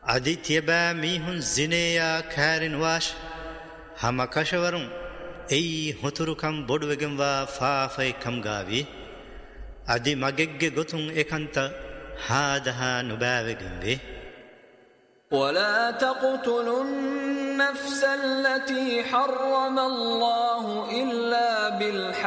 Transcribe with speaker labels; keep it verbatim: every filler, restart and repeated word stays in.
Speaker 1: අදි තියබෑ මීහුන් සිනේයා කෑරින් වාෂ හම කෂවරුන් එයි හොතුරුකම් බොඩුවගෙන්වා ෆාෆයිකම් ගාවි අදි මගෙග්ගෙ ගොතුන් එකන්ත හාදහා නුබෑවගෙන්වේ
Speaker 2: ولا تقتلوا النفس التي حرم الله إلا بالحق